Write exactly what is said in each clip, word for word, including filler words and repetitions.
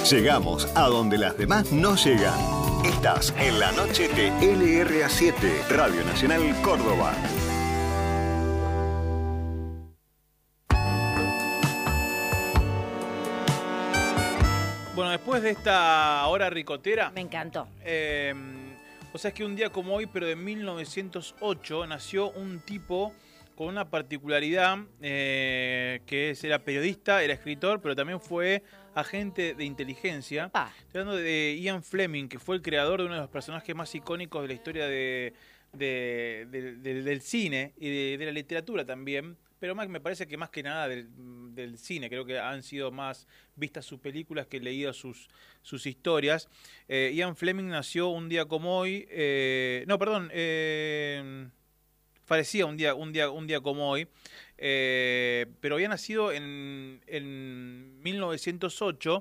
Llegamos a donde las demás no llegan. Estás en la noche de L R A siete, Radio Nacional Córdoba. Bueno, después de esta hora ricotera... Me encantó. Eh, o sea, es que un día como hoy, pero de mil novecientos ocho, nació un tipo con una particularidad, eh, que es, era periodista, era escritor, pero también fue agente de inteligencia. Ah. Estoy hablando de Ian Fleming, que fue el creador de uno de los personajes más icónicos de la historia de, de, de, de, del cine y de, de la literatura también. Pero más, me parece que más que nada del, del cine, creo que han sido más vistas sus películas que leídas sus, sus historias. Eh, Ian Fleming nació un día como hoy, eh, no, perdón, eh, parecía un día, un día, un día como hoy, eh, pero había nacido en, en mil novecientos ocho,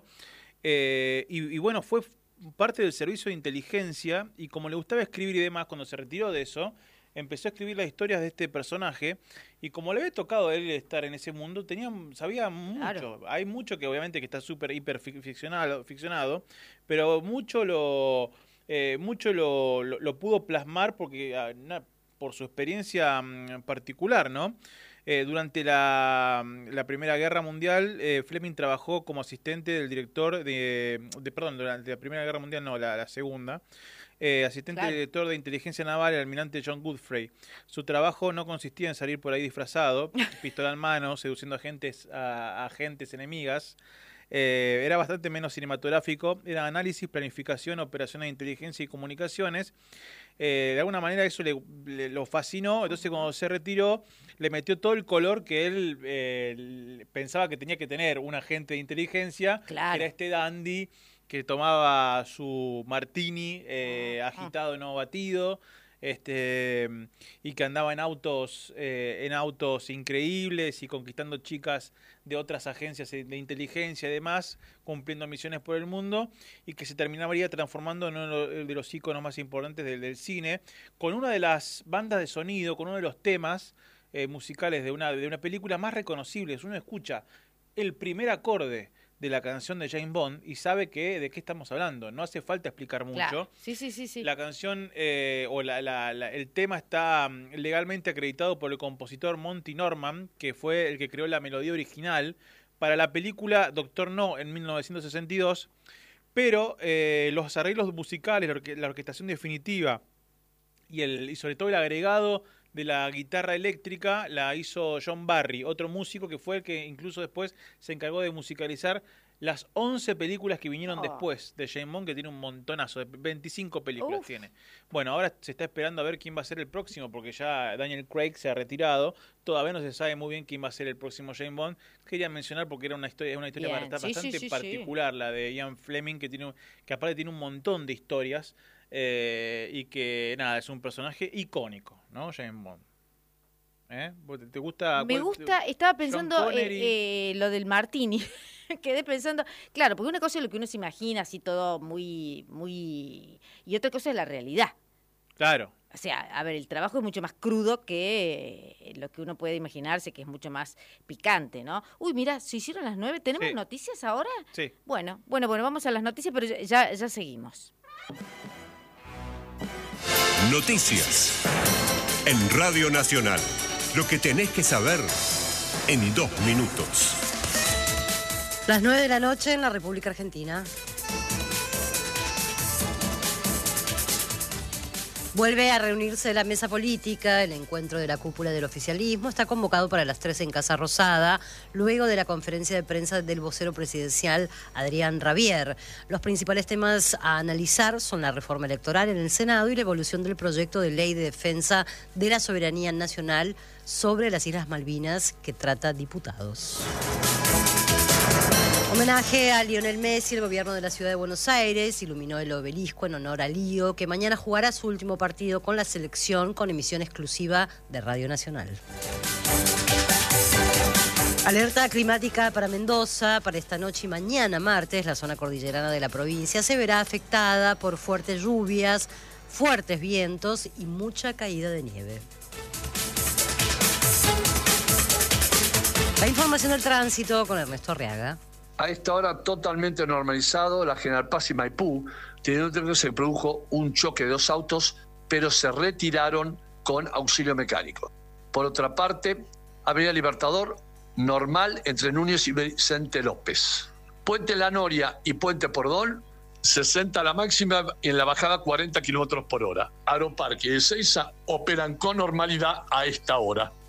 eh, y, y bueno, fue parte del servicio de inteligencia, y como le gustaba escribir y demás, cuando se retiró de eso, empezó a escribir las historias de este personaje, y como le había tocado a él estar en ese mundo, tenía, sabía mucho. Claro. Hay mucho que obviamente que está súper hiper ficcionado, ficcionado, pero mucho lo, eh, mucho lo, lo, lo pudo plasmar porque na, por su experiencia particular, ¿no? Eh, durante la, la Primera Guerra Mundial, eh, Fleming trabajó como asistente del director de, de perdón, durante la Primera Guerra Mundial, no, la, la Segunda. Eh, asistente claro. director de inteligencia naval, el almirante John Godfrey. Su trabajo no consistía en salir por ahí disfrazado, pistola en mano, seduciendo agentes, a, a agentes enemigas. Eh, era bastante menos cinematográfico, era análisis, planificación, operaciones de inteligencia y comunicaciones. Eh, de alguna manera eso le, le lo fascinó, entonces cuando se retiró le metió todo el color que él eh, pensaba que tenía que tener un agente de inteligencia, claro. que era este dandy que tomaba su martini eh, agitado, no batido, este, y que andaba en autos, eh, en autos increíbles y conquistando chicas de otras agencias de inteligencia y demás, cumpliendo misiones por el mundo, y que se terminaría transformando en uno de los íconos más importantes del, del cine, con una de las bandas de sonido, con uno de los temas eh, musicales de una, de una película más reconocibles. Uno escucha el primer acorde de la canción de James Bond y sabe que de qué estamos hablando. No hace falta explicar mucho. Claro. Sí, sí, sí, sí. La canción eh, o la, la, la, el tema está legalmente acreditado por el compositor Monty Norman, que fue el que creó la melodía original para la película Doctor No en mil novecientos sesenta y dos, pero eh, los arreglos musicales, la, orque la orquestación definitiva y, el, y sobre todo el agregado de la guitarra eléctrica la hizo John Barry, otro músico que fue el que incluso después se encargó de musicalizar las once películas que vinieron oh. después de James Bond, que tiene un montonazo, de veinticinco películas Uf. tiene. Bueno, ahora se está esperando a ver quién va a ser el próximo, porque ya Daniel Craig se ha retirado, todavía no se sabe muy bien quién va a ser el próximo James Bond. Quería mencionar porque era una historia, una historia Bien. bastante Sí, sí, sí, particular, sí. la de Ian Fleming, que, tiene, que aparte tiene un montón de historias, eh, y que nada, es un personaje icónico, ¿no? James Bond. ¿Eh? ¿Te gusta? Me gusta, estaba pensando eh, eh, lo del martini. Quedé pensando, claro, porque una cosa es lo que uno se imagina, así todo muy, muy... Y otra cosa es la realidad. Claro. O sea, a ver, el trabajo es mucho más crudo que lo que uno puede imaginarse, que es mucho más picante, ¿no? Uy, mira, se hicieron las nueve. ¿Tenemos sí. noticias ahora? Sí. Bueno, bueno, bueno, vamos a las noticias, pero ya, ya seguimos. Noticias en Radio Nacional. Lo que tenés que saber en dos minutos. Las nueve de la noche en la República Argentina. Vuelve a reunirse la mesa política, el encuentro de la cúpula del oficialismo está convocado para las tres en Casa Rosada, luego de la conferencia de prensa del vocero presidencial Adrián Rabier. Los principales temas a analizar son la reforma electoral en el Senado y la evolución del proyecto de ley de defensa de la soberanía nacional sobre las Islas Malvinas que trata diputados. Homenaje a Lionel Messi. El gobierno de la ciudad de Buenos Aires iluminó el obelisco en honor a Lío, que mañana jugará su último partido con la selección con emisión exclusiva de Radio Nacional. Alerta climática para Mendoza. Para esta noche y mañana martes, la zona cordillerana de la provincia se verá afectada por fuertes lluvias, fuertes vientos y mucha caída de nieve. La información del tránsito con Ernesto Arriaga. A esta hora totalmente normalizado, la General Paz y Maipú, teniendo que se produjo un choque de dos autos, pero se retiraron con auxilio mecánico. Por otra parte, Avenida Libertador, normal entre Núñez y Vicente López. Puente La Noria y Puente Pordón, sesenta la máxima y en la bajada cuarenta kilómetros por hora. Aeroparque y Ezeiza operan con normalidad a esta hora.